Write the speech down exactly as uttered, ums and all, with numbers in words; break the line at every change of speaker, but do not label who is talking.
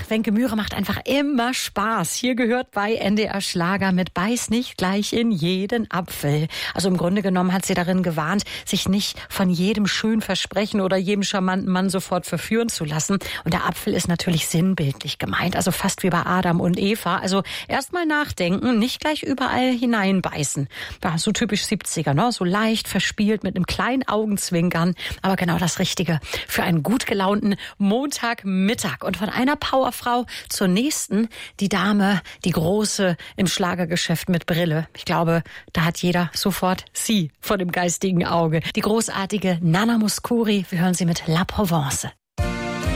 Wencke Myhre macht einfach immer Spaß. Hier gehört bei N D R Schlager mit Beiß nicht gleich in jeden Apfel. Also im Grunde genommen hat sie darin gewarnt, sich nicht von jedem schön Versprechen oder jedem charmanten Mann sofort verführen zu lassen. Und der Apfel ist natürlich sinnbildlich gemeint, also fast wie bei Adam und Eva. Also erstmal nachdenken, nicht gleich überall hineinbeißen. Ja, so typisch siebziger, ne? So leicht verspielt mit einem kleinen Augenzwinkern, aber genau das Richtige für einen gut gelaunten Montagmittag. Und von einer Powerfrau zur nächsten, die Dame, die Große im Schlagergeschäft mit Brille. Ich glaube, da hat jeder sofort sie vor dem geistigen Auge. Die großartige Nana Mouskouri. Wir hören sie mit La Provence.